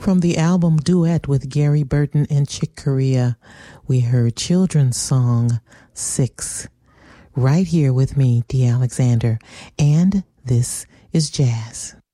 From the album Duet with Gary Burton and Chick Corea, we heard children's song 6. Right here with me, Dee Alexander, and this is Jazz.